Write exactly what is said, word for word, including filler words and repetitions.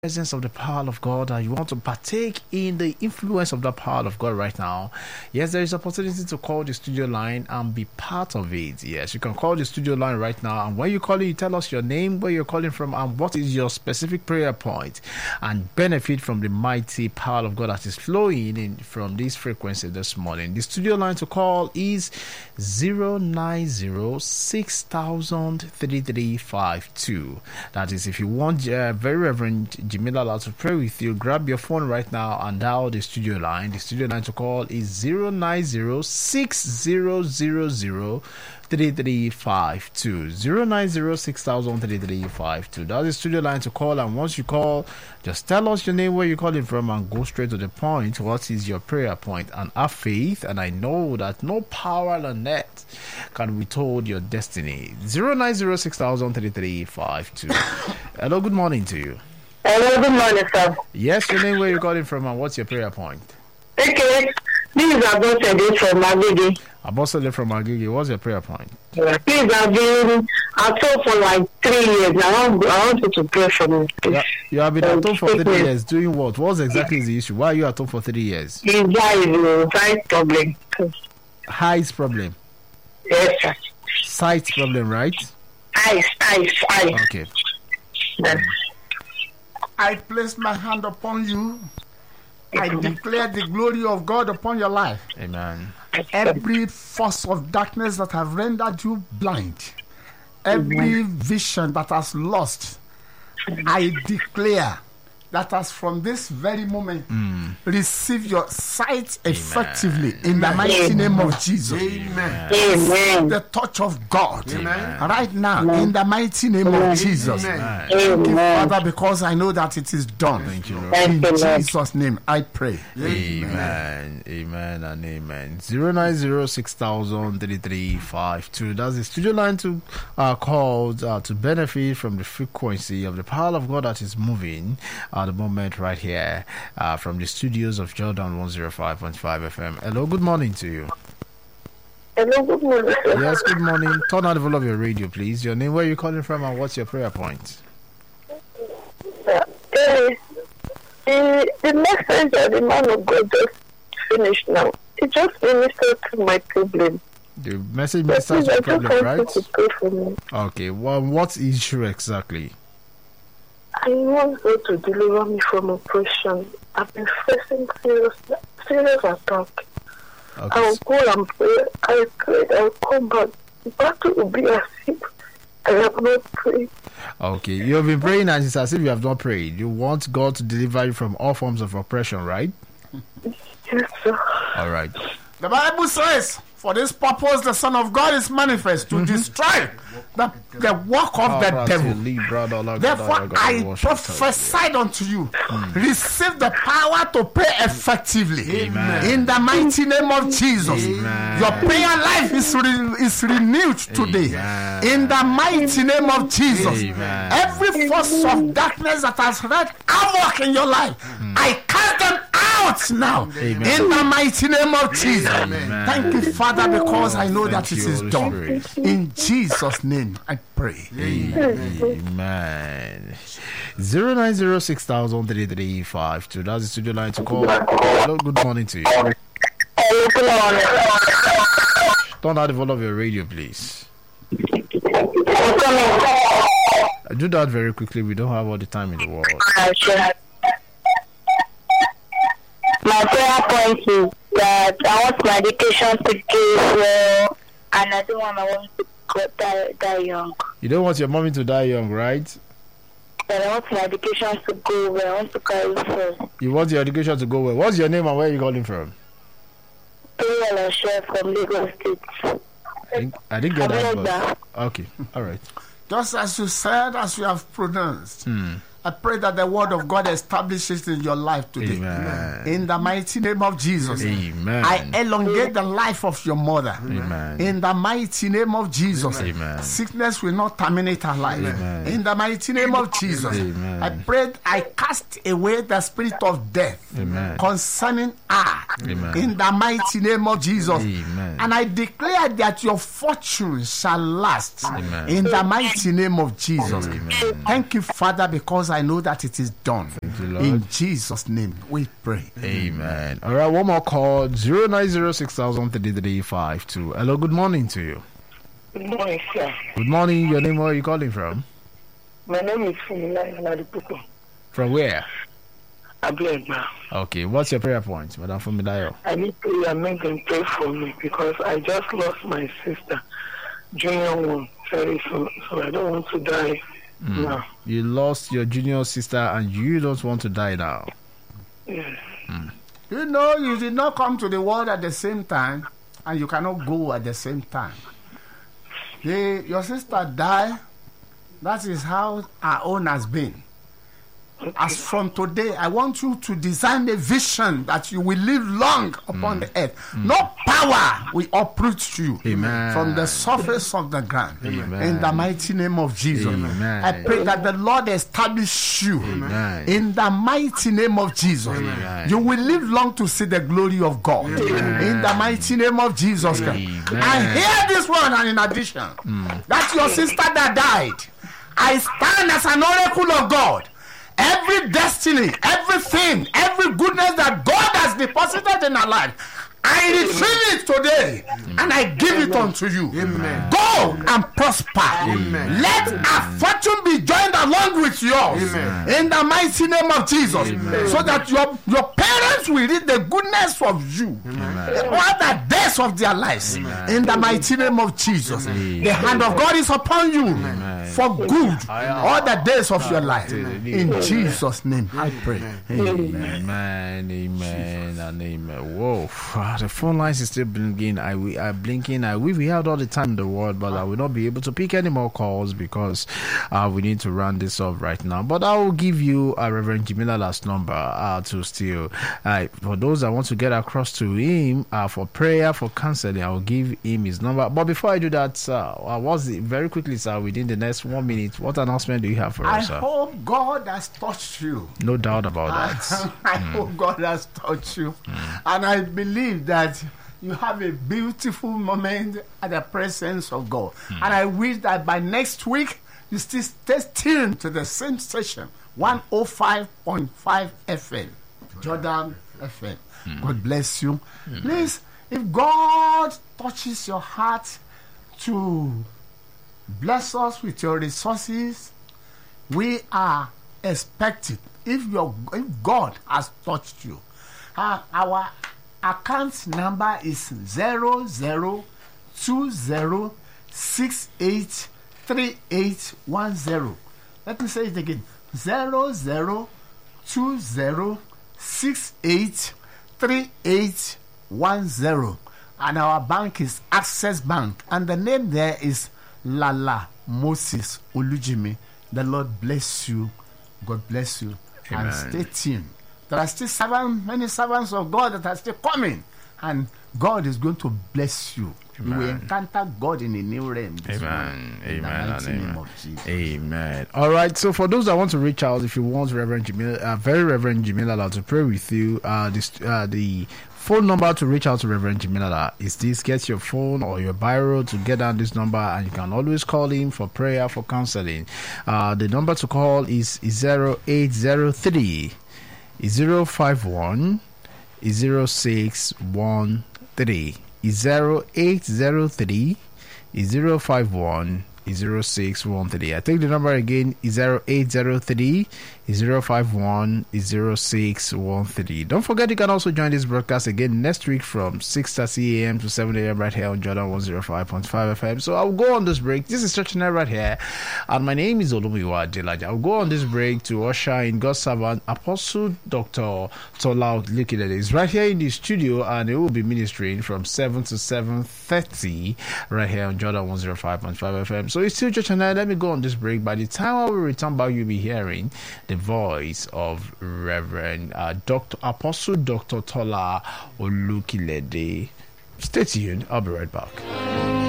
presence of the power of God and you want to partake in the influence of the power of God right now, yes, there is opportunity to call the studio line and be part of it. Yes, you can call the studio line right now, and when you call it, you tell us your name, where you're calling from, and what is your specific prayer point, and benefit from the mighty power of God that is flowing in from this frequency this morning. The studio line to call is zero nine zero six thousand thirty-three fifty-two. That is, if you want uh, very Reverend Jamila allowed to pray with you, grab your phone right now and dial the studio line. The studio line to call is zero nine zero six zero zero zero three three five two. zero nine zero six thousand thirty-three fifty-two. That's the studio line to call, and once you call, just tell us your name, where you're calling from, and go straight to the point. What is your prayer point? And have faith, and I know that no power on earth can withhold your destiny. zero nine zero six thousand thirty-three fifty-two. Hello, good morning to you. Hello, good morning, sir. Yes, your name, where you're calling from, and what's your prayer point? Okay, this is Abosede from Agege. Abosede from Agege, what's your prayer point? Yeah. Please, I've been at home for like three years. I want, I want you to pray for me. Yeah, you have been at home for three years. Doing what? What exactly is the issue? Why are you at home for three years? It's a sight problem. Height problem. Yes, sir. Sight problem, right? Eyes, eyes, eyes. Okay. Yes. I place my hand upon you. I declare the glory of God upon your life. Amen. Every force of darkness that have rendered you blind, every vision that has lost, I declare that as from this very moment, mm. receive your sight effectively. Amen. In the mighty Amen. Name of Jesus. Amen. Amen. The touch of God. Amen. Right now, Amen. in the mighty name Amen. Of Jesus. Amen. Thank you, Father, because I know that it is done. Thank you, Lord. In Jesus' name, I pray. Amen. Amen and amen. zero nine zero six thousand thirty-three fifty-two. That's the studio line to uh, called uh, to benefit from the frequency of the power of God that is moving at the moment right here uh, from the studios of Jordan one oh five point five F M. Hello, good morning to you. Hello, good morning. Yes, good morning. Turn on the volume of your radio, please. Your name, where are you calling from, and what's your prayer point? Uh, the, the message that the man of God just finished now, it just ministered to my problem. The message ministers to problem, right? To pray for me. Okay, well, what issue exactly? I want God to deliver me from oppression. I've been facing serious, serious attack. Okay. I'll go and pray. I prayed. I'll come back. The battle will be as if I have not prayed. Okay, you have been praying and it's as if you have not prayed. You want God to deliver you from all forms of oppression, right? Yes, sir. All right. The Bible says, for this purpose the Son of God is manifest to mm-hmm. destroy the, the work of oh, the devil. Leave, brother, Lord, Therefore, God, I prophesied unto you, mm. receive the power to pray effectively. Amen. In the mighty name of Jesus. Amen. Your prayer life is, re- is renewed today. Amen. In the mighty name of Jesus. Amen. Every force of darkness that has wreaked havoc in your life, mm. I cast them out now. Amen. In the mighty name of Jesus. Amen. Thank you, Father, because I know Thank that it is done. Spirit. In Jesus' name, I pray. Amen. Amen. zero nine zero six thousand thirty-three fifty-two. That's the studio line to call. Hello, good morning to you. Hello, good morning. Turn out the volume of your radio, please. Do that very quickly. We don't have all the time in the world. My prayer point is that I want my education to do well, and I don't want my mom to go die, die young. You don't want your mommy to die young, right? But I want my education to go well. I want to carry first. You want your education to go well. What's your name and where are you calling from? Toyola Chef from Lagos State. I didn't, I didn't get that, that. Okay, all right. Just as you said, as you have pronounced. Hmm. I pray that the word of God establishes in your life today. Amen. In the mighty name of Jesus. Amen. I elongate the life of your mother. Amen. In the mighty name of Jesus. Amen. Sickness will not terminate her life. Amen. In the mighty name of Jesus. Amen. I pray, I cast away the spirit of death. Amen. Concerning her Amen. In the mighty name of Jesus. Amen. And I declare that your fortune shall last. Amen. In the mighty name of Jesus. Amen. Thank you, Father, because I know that it is done. Thank you, Lord. In Jesus' name we pray. Amen. All right, one more call. zero nine zero six thousand three three five two. Hello, good morning to you. Good morning, sir. Good morning. Your name, where are you calling from? My name is Funila Nadipupo. From where? Ablegba. Okay, what's your prayer point, Madam Fumilayo? I need prayer, make them pray for me because I just lost my sister, junior one, very soon, so I don't want to die mm. now. You lost your junior sister and you don't want to die now? Yes. Mm. You know, you did not come to the world at the same time and you cannot go at the same time. The, your sister died. That is how our own has been. As from today, I want you to design a vision that you will live long upon mm. the earth. Mm. No power will uproot you Amen. From the surface of the ground. Amen. In the mighty name of Jesus. Amen. I pray that the Lord establish you. Amen. In the mighty name of Jesus. Amen. You will live long to see the glory of God. Amen. In the mighty name of Jesus. Amen. I hear this one, and in addition, mm. that your sister that died, I stand as an oracle of God. Every destiny, everything, every goodness that God has deposited in our life, I retrieve it today Amen. And I give it unto you. Amen. Go and prosper. Amen. Let our fortune be joined along with yours. Amen. In the mighty name of Jesus. Amen. So that your, your parents will read the goodness of you Amen. All the days of their lives. Amen. In the mighty name of Jesus. Amen. The hand of God is upon you Amen. For good all the days of your life. Amen. In Jesus' name I pray. Amen. Amen. Amen. And amen. Whoa. The phone lines is still blinking. I we are blinking. I we we have all the time in the world, but I will not be able to pick any more calls because uh, we need to run this off right now. But I will give you uh, Reverend Jimila last number uh, to still uh, for those that want to get across to him uh, for prayer for counseling. I will give him his number. But before I do that, sir, uh, what's the, very quickly, sir, within the next one minute, what announcement do you have for I us, sir? I hope God has touched you. No doubt about that. I mm. hope God has touched you, mm. and I believe that you have a beautiful moment at the presence of God. Mm. And I wish that by next week, you still stay tuned to the same station, one oh five point five F M, Jordan F M. Mm. God bless you. Mm. Please, if God touches your heart to bless us with your resources, we are expecting, if, your, if God has touched you, uh, our account number is zero zero two zero six eight three eight one zero. Let me say it again. Zero zero two zero six eight three eight one zero. And our bank is Access Bank. And the name there is Lala Moses Olujimi. The Lord bless you. God bless you. Amen. And stay tuned. There are still servants, many servants of God that are still coming, and God is going to bless you. Amen. You will encounter God in a new realm. Amen. In Amen. the mighty Amen. name of Jesus. Amen. All right. So for those that want to reach out, if you want Reverend Jimila, uh, very Reverend Jimila to pray with you, uh, this, uh, the phone number to reach out to Reverend Jimila is this. Get your phone or your biro to get down this number, and you can always call him for prayer, for counseling. Uh, the number to call is zero eight zero three. zero five one zero six one three zero eight zero three zero five one zero six one three. I take the number again, zero eight zero three zero five one zero six one three. Don't forget you can also join this broadcast again next week from six thirty a.m. to seven a.m. right here on Jordan one oh five point five F M. So I'll go on this break. This is Church Night right here, and my name is Olumiwa Adelaja. I'll go on this break to usher in God's servant Apostle Doctor Tola Olukilede. He's right here in the studio, and he will be ministering from seven to seven thirty right here on Jordan one oh five point five F M. So it's still Church Night. Let me go on this break. By the time I will return back, you'll be hearing the voice of Reverend uh, Doctor Apostle Doctor Tola Olukilede. Stay tuned. I'll be right back.